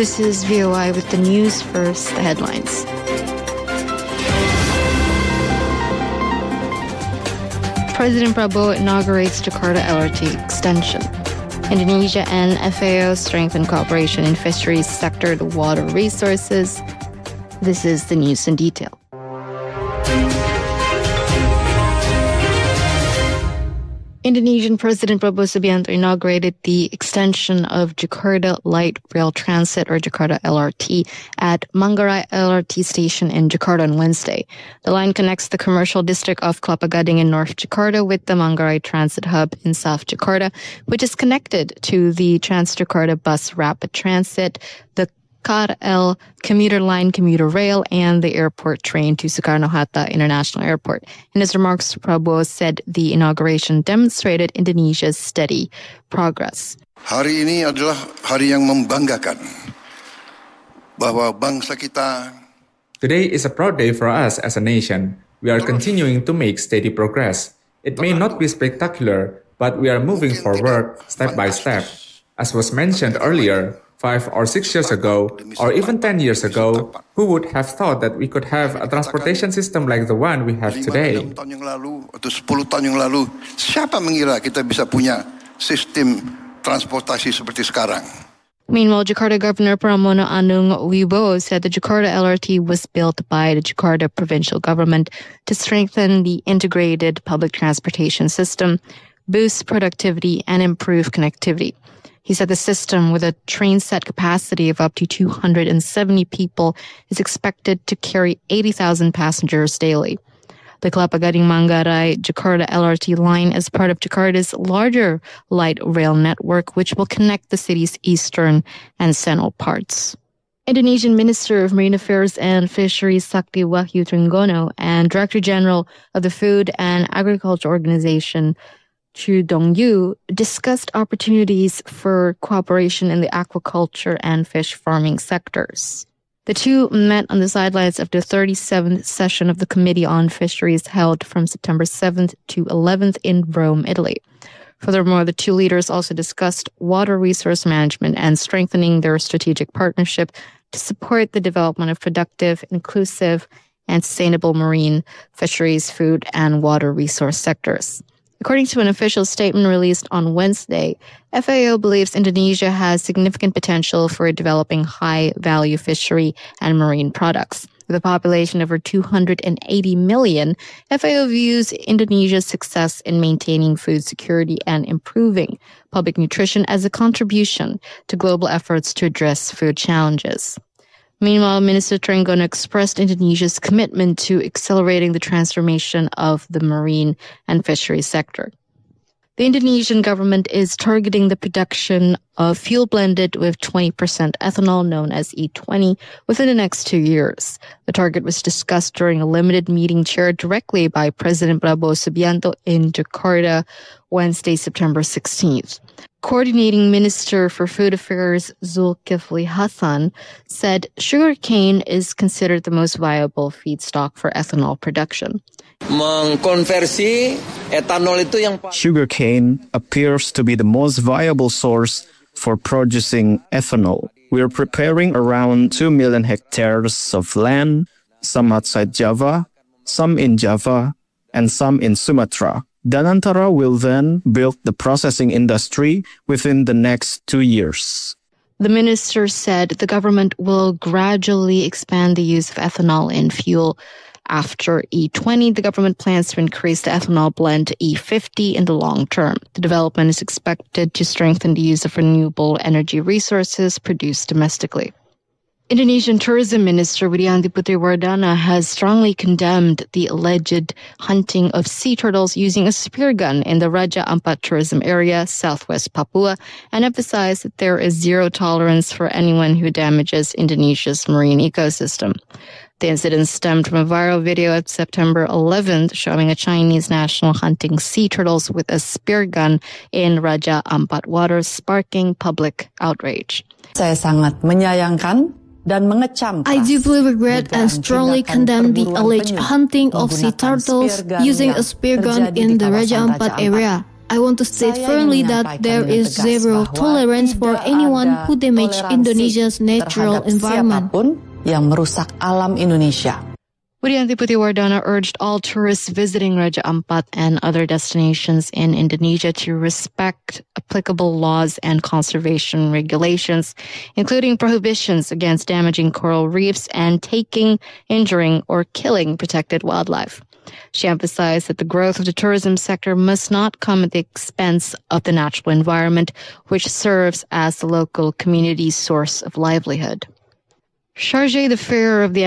This is VOA with the news. First, the headlines. President Prabowo inaugurates Jakarta LRT extension. Indonesia and FAO strengthen cooperation in fisheries sector to water resources. This is the news in detail. Indonesian President Prabowo Subianto inaugurated the extension of Jakarta Light Rail Transit, or Jakarta LRT, at Manggarai LRT station in Jakarta on Wednesday. The line connects the commercial district of Kelapa Gading in North Jakarta with the Manggarai Transit Hub in South Jakarta, which is connected to the Transjakarta Bus Rapid Transit, the KRL commuter line, commuter rail, and the airport train to Soekarno-Hatta International Airport. In his remarks, Prabowo said the inauguration demonstrated Indonesia's steady progress. Hari ini adalah hari yang membanggakan bahwa bangsa kita. Today is a proud day for us as a nation. We are continuing to make steady progress. It may not be spectacular, but we are moving forward step by step. As was mentioned earlier, 5 or 6 years ago, or even 10 years ago, who would have thought that we could have a transportation system like the one we have today? 5 tahun yang lalu atau 10 tahun yang lalu, siapa mengira kita bisa punya sistem transportasi seperti sekarang? Meanwhile, Jakarta Governor Pramono Anung Wibowo said the Jakarta LRT was built by the Jakarta provincial government to strengthen the integrated public transportation system, boost productivity, and improve connectivity. He said the system, with a train set capacity of up to 270 people, is expected to carry 80,000 passengers daily. The Kelapa Gading Manggarai Jakarta LRT line is part of Jakarta's larger light rail network, which will connect the city's eastern and central parts. Indonesian Minister of Marine Affairs and Fisheries Sakti Wahyu Trenggono and Director General of the Food and Agriculture Organization Chu Dong-yu discussed opportunities for cooperation in the aquaculture and fish farming sectors. The two met on the sidelines of the 37th session of the Committee on Fisheries held from September 7th to 11th in Rome, Italy. Furthermore, the two leaders also discussed water resource management and strengthening their strategic partnership to support the development of productive, inclusive, and sustainable marine, fisheries, food, and water resource sectors. According to an official statement released on Wednesday, FAO believes Indonesia has significant potential for developing high-value fishery and marine products. With a population of over 280 million, FAO views Indonesia's success in maintaining food security and improving public nutrition as a contribution to global efforts to address food challenges. Meanwhile, Minister Trenggono expressed Indonesia's commitment to accelerating the transformation of the marine and fisheries sector. The Indonesian government is targeting the production of fuel blended with 20% ethanol, known as E20, within the next 2 years. The target was discussed during a limited meeting chaired directly by President Prabowo Subianto in Jakarta, Wednesday, September 16th. Coordinating Minister for Food Affairs Zulkifli Hasan said sugarcane is considered the most viable feedstock for ethanol production. Sugarcane appears to be the most viable source for producing ethanol. We are preparing around 2 million hectares of land, some outside Java, some in Java, and some in Sumatra. Danantara will then build the processing industry within the next 2 years. The minister said the government will gradually expand the use of ethanol in fuel. After E20, the government plans to increase the ethanol blend to E50 in the long term. The development is expected to strengthen the use of renewable energy resources produced domestically. Indonesian Tourism Minister Widianti Putri Wardana has strongly condemned the alleged hunting of sea turtles using a spear gun in the Raja Ampat tourism area, southwest Papua, and emphasized that there is zero tolerance for anyone who damages Indonesia's marine ecosystem. The incident stemmed from a viral video of September 11th showing a Chinese national hunting sea turtles with a spear gun in Raja Ampat waters, sparking public outrage. Saya sangat menyayangkan dan mengecam. I deeply regret and strongly condemn the alleged hunting of sea turtles using a spear gun in the Raja Ampat area. I want to state firmly that there is zero tolerance for anyone who damage Indonesia's natural environment. Siapapun yang merusak alam Indonesia. Widianti Putiwardana urged all tourists visiting Raja Ampat and other destinations in Indonesia to respect applicable laws and conservation regulations, including prohibitions against damaging coral reefs and taking, injuring, or killing protected wildlife. She emphasized that the growth of the tourism sector must not come at the expense of the natural environment, which serves as the local community's source of livelihood. Chargé d'Affaires of the